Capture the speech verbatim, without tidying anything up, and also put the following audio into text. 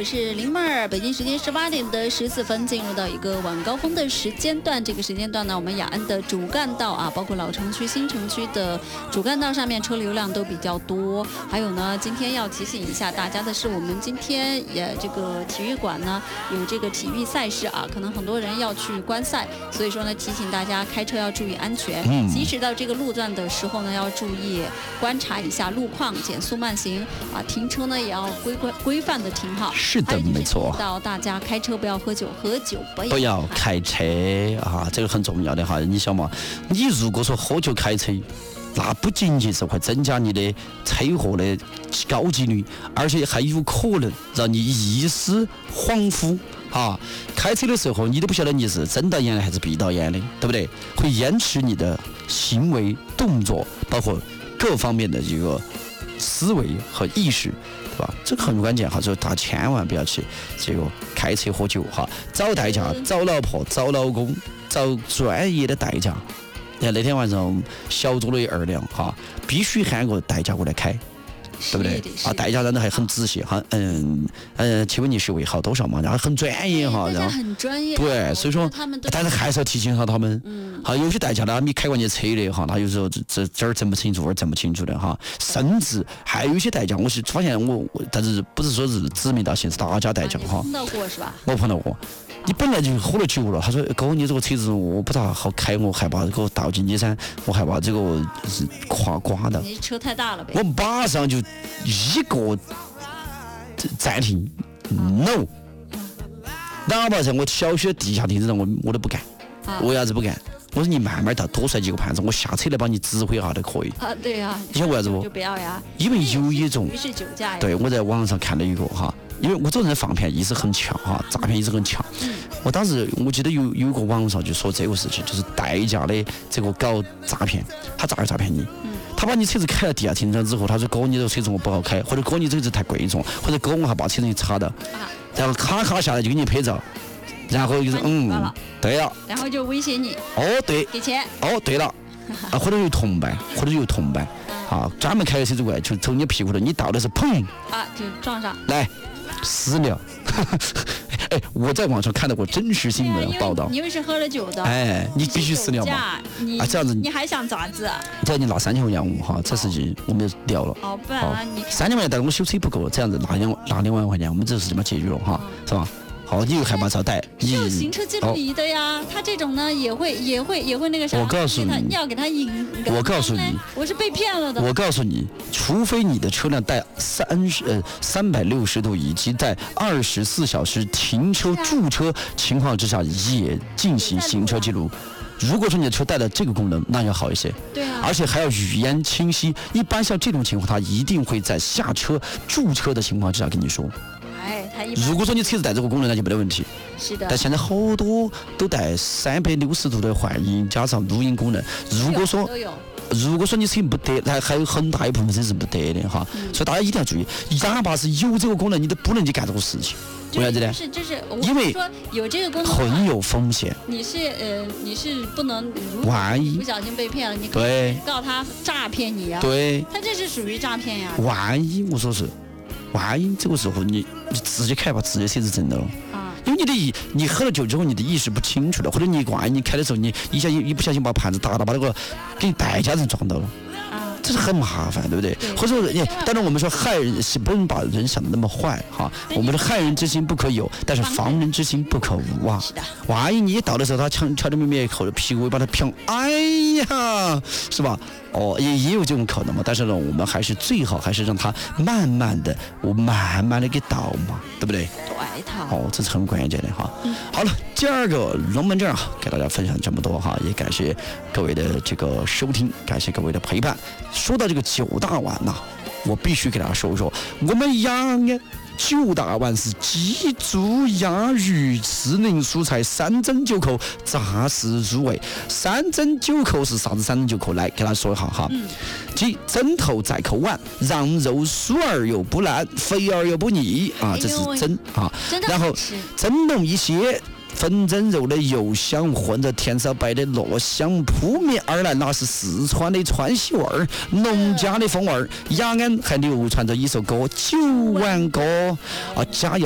我是林妹儿。北京时间十八点的十四分，进入到一个晚高峰的时间段。这个时间段呢，我们雅安的主干道啊，包括老城区、新城区的主干道上面车流量都比较多。还有呢，今天要提醒一下大家的是，我们今天也这个体育馆呢有这个体育赛事啊，可能很多人要去观赛，所以说呢，提醒大家开车要注意安全。嗯，即使到这个路段的时候呢，要注意观察一下路况，减速慢行啊，停车呢也要规规规范的停好。 是的，没错。 到大家开车不要喝酒，喝酒不要不要开车啊，这个很重要的哈。你想嘛，你如果说喝酒开车，那不仅仅是会增加你的车祸的高几率，而且还有可能让你意识恍惚啊。开车的时候，你都不晓得你是睁到眼的还是闭到眼的，对不对？会延迟你的行为动作，包括各方面的这个思维和意识，对吧？这个很关键哈，所以大家千万不要去这个开车喝酒哈，找代驾、找老婆、找老公、找专业的代驾。你看那天晚上小酌了二两哈，必须喊个代驾过来开。对不对啊？代驾人还很仔细哈，嗯嗯，请问你是尾号多少嘛？然后很专业哈，然后很专业。 对，所以说，但是还是要提醒下他们。嗯。好，有些代驾呢，你开过你车的哈，他有时候这这这儿整不清楚，那儿整不清楚的哈。甚至还有一些代驾，我是发现我，但是不是说是指名道姓，是大家代驾哈。 碰到过是吧？ 我碰到过。你本来就喝了酒了，他说：“哥，你这个车子我不大好开，我害怕这个倒进去噻，我害怕这个是垮刮的。” 你车太大了呗。 我马上就一个暂停 ，no， 哪怕是我小区的地下停车场，我我都不干，为啥子不干？我说你慢慢倒，多甩几个盘子，我下车来帮你指挥一下都可以。 啊，对呀、啊。 你晓得为啥子不？ 就不要呀。 因为有一种， 于是酒驾呀。 对，我在网上看了一个哈。因为我这人放骗意识很强哈，诈骗意识很强。嗯、我当时我记得有有个网上就说这个事情，就是代驾的这个搞诈骗，他咋个诈骗你？嗯、他把你车子开到地下停车场之后，他说哥你这个车子我不好开，或者哥你这个车太贵重，或者哥我还把车子给查到，啊、然后咔咔下来就给你拍照，然后就是嗯，对了， 然后就威胁你。 哦对。 给钱。 哦对了，啊或者有同伴，或者有同伴，啊专门开个车子过来就从你屁股头，你到的是砰啊就撞上。 来。私了，哎，我在网上看到过真实新闻报道。 因为是喝了酒的， 哎，你必须私了嘛。 你啊，这样子你还想咋子？ 只要你拿三千块钱五哈，这事情我们就聊了。 哦，不然你三千块钱，但是我修车不够，这样子拿两拿两万块钱，我们这事情嘛解决了哈，是吧？好，你又害怕遭逮？ 是有行车记录仪的呀，他这种呢也会也会也会那个啥。 我告诉你， 你要给他引。 我告诉你， 我是被骗了的。 我告诉你，除非你的车辆带三十呃三百六十度，以及在二十四小时停车驻车情况之下也进行行车记录。如果说你的车带了这个功能，那要好一些。 对啊。 而且还要语言清晰。一般像这种情况，他一定会在下车驻车的情况之下跟你说。 哎，他一如果说你车子带这个功能，那就没得问题。 是的。 但现在好多都带三百六十度的幻影加上录音功能。如果说如果说你车不得，还还有很大一部分车是不得的哈。嗯、所以大家一定要注意，哪怕是有这个功能，你都不能去干这个事情。为啥子呢？ 是就是， 因为说有这个功能很有风险。 你是呃，你是不能，如万一不小心被骗了，你可以告他诈骗你啊。 对。 他这是属于诈骗呀。 万一我说是，万一这个时候你你直接开把自己的车子挣到了。啊。因为你的意，你喝了酒之后，你的意识不清楚了，或者你万一你开的时候，你一下一不小心把盘子打到，把那个给代驾人撞到了。这是很麻烦，对不对？对或者说，当然我们说害人是不能把人想的那么坏哈。我们的害人之心不可有，但是防人之心不可无啊。 是的。 万一你到的时候，他悄悄的咪咪后屁股把他劈，哎呀，是吧？哦，也也有这种可能嘛。但是呢，我们还是最好还是让他慢慢的，我慢慢的给倒嘛，对不对？ 对头。 哦，这是很关键的哈。嗯、好了，第二个龙门阵啊，给大家分享这么多哈，也感谢各位的这个收听，感谢各位的陪伴。说到这个九大碗呐、啊，我必须给大家说一说，我们雅安九大碗是鸡、猪、鸭、鱼、四零蔬菜三蒸九口，杂食入味。三蒸九口是啥子？三蒸九口来给大家说一下哈。嗯。鸡蒸透再扣碗，让肉酥而又不烂，肥而又不腻啊，这是蒸啊。然后蒸笼一些。粉蒸肉的油香混着甜烧白的糯香扑面而来，那是四川的川西味儿，农家的风味儿。雅安还流传着一首歌《九碗歌》啊，加油！